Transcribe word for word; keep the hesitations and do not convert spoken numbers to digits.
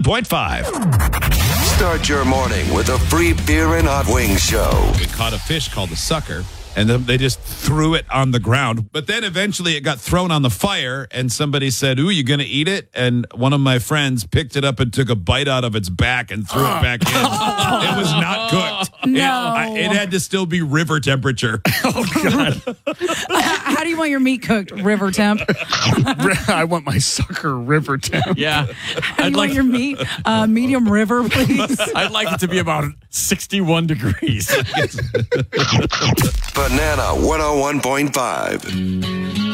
point five. Start your morning with a free beer and hot wings show. We caught a fish called a sucker, and then they just threw it on the ground. But then eventually it got thrown on the fire, and somebody said, ooh, you going to eat it? And one of my friends picked it up and took a bite out of its back and threw it back in. It was not cooked. No. It, I, it had to still be river temperature. Oh, God. How do you want your meat cooked, river temp? I want my sucker river temp. Yeah. How do I'd you like want your meat? Uh, medium river, please. I'd like it to be about sixty-one degrees. Banana one oh one point five.